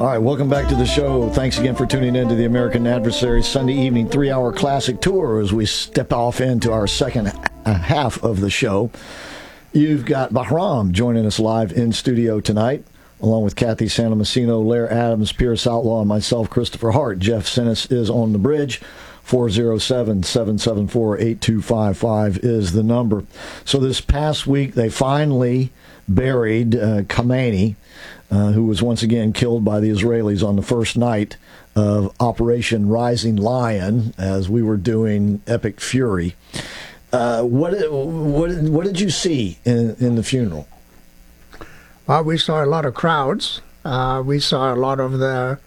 All right, welcome back to the show. Thanks again for tuning in to the American Adversary Sunday evening 3-hour classic tour as we step off into our second half of the show. You've got Bahram joining us live in studio tonight, along with Kathy Santomassino, Lair Adams, Pierce Outlaw, and myself, Christopher Hart. Jeff Sinnis is on the bridge. 407-774-8255 is the number. So this past week, they finally buried Khamenei, who was once again killed by the Israelis on the first night of Operation Rising Lion, as we were doing Epic Fury. What did you see in the funeral? Well, we saw a lot of crowds. We saw a lot of the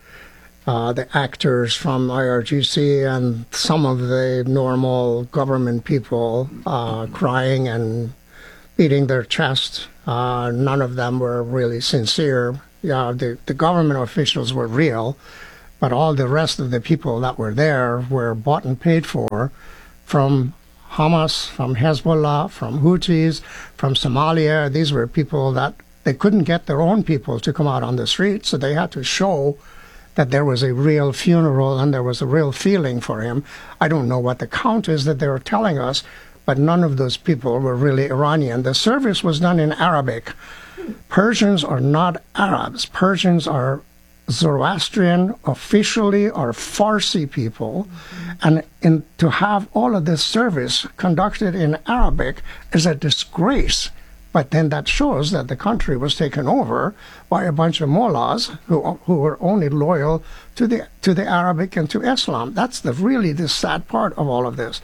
actors from IRGC and some of the normal government people crying and beating their chest. None of them were really sincere. Yeah, the government officials were real, but all the rest of the people that were there were bought and paid for from Hamas, from Hezbollah, from Houthis, from Somalia. These were people that they couldn't get their own people to come out on the street, so they had to show that there was a real funeral and there was a real feeling for him. I don't know what the count is that they were telling us, but none of those people were really Iranian. The service was done in Arabic. Persians are not Arabs. Persians are Zoroastrian, officially, are Farsi people. And to have all of this service conducted in Arabic is a disgrace. But then that shows that the country was taken over by a bunch of mullahs who were only loyal to the Arabic and to Islam. That's really the sad part of all of this.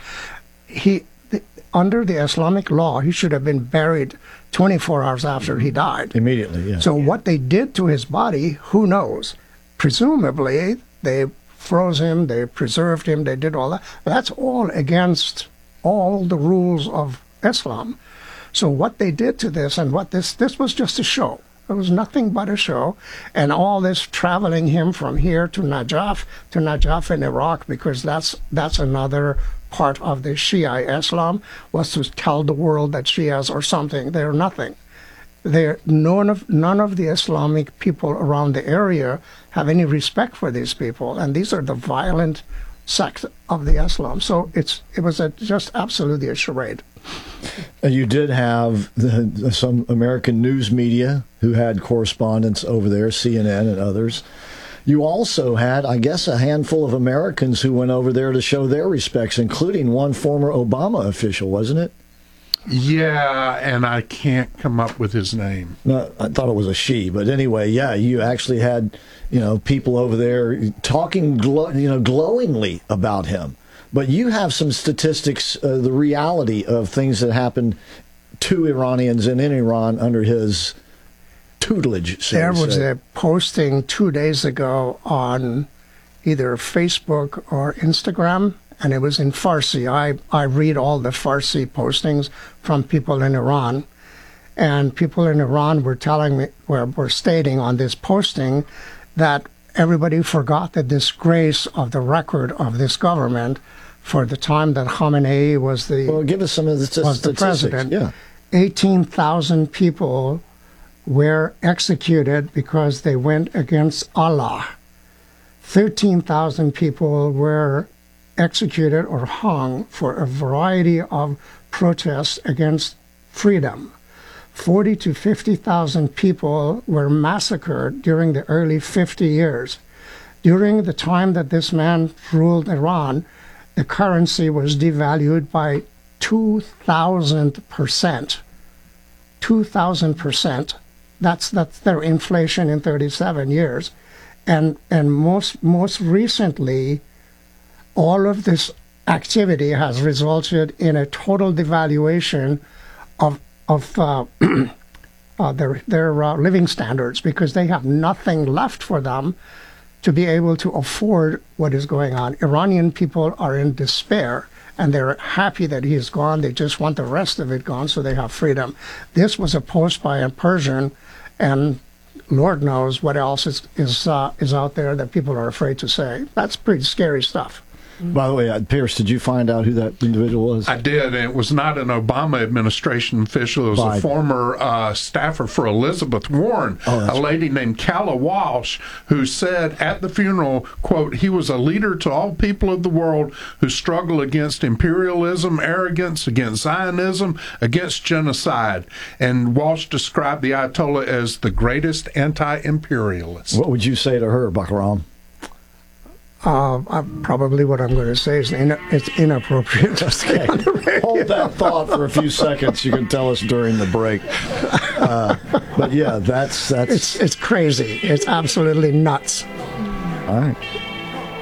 Under the Islamic law, he should have been buried 24 hours after he died. Immediately, yeah. So what they did to his body, who knows? Presumably, they froze him, they preserved him, they did all that. But that's all against all the rules of Islam. So what they did to this, and what this was just a show. It was nothing but a show. And all this traveling him from here to Najaf in Iraq, because that's another part of the Shia Islam, was to tell the world that Shias are something. They're nothing. None of the Islamic people around the area have any respect for these people, and these are the violent sect of the Islam. So it was just absolutely a charade. You did have some American news media who had correspondents over there, CNN and others. You also had, I guess, a handful of Americans who went over there to show their respects, including one former Obama official, wasn't it? Yeah, and I can't come up with his name. No, I thought it was a she, but anyway, yeah, you actually had, people over there talking, glowingly about him. But you have some statistics, the reality of things that happened to Iranians and in Iran under his tutelage. There was a posting 2 days ago on either Facebook or Instagram, and it was in Farsi. I read all the Farsi postings from people in Iran, and people in Iran were telling me, were stating on this posting that everybody forgot the disgrace of the record of this government for the time that Khamenei was give us some of the statistics. President. Yeah. 18,000 people were executed because they went against Allah. 13,000 people were executed or hung for a variety of protests against freedom. 40 to 50,000 people were massacred during the early 50 years. During the time that this man ruled Iran, the currency was devalued by 2,000%. 2,000%. That's their inflation in 37 years. And most recently, all of this activity has resulted in a total devaluation of their living standards, because they have nothing left for them to be able to afford what is going on. Iranian people are in despair, and they're happy that he is gone. They just want the rest of it gone so they have freedom. This was a post by a Persian, and Lord knows what else is out there that people are afraid to say. That's pretty scary stuff. By the way, Pierce, did you find out who that individual was? I did, and it was not an Obama administration official. It was Biden. a former staffer for Elizabeth Warren, a lady named Calla Walsh, who said at the funeral, quote, "He was a leader to all people of the world who struggle against imperialism, arrogance, against Zionism, against genocide." And Walsh described the Ayatollah as the greatest anti-imperialist. What would you say to her, Bakaram? Probably what I'm going to say is it's inappropriate to say on the radio. Hold that thought for a few seconds. You can tell us during the break. But yeah, that's It's crazy. It's absolutely nuts. all right.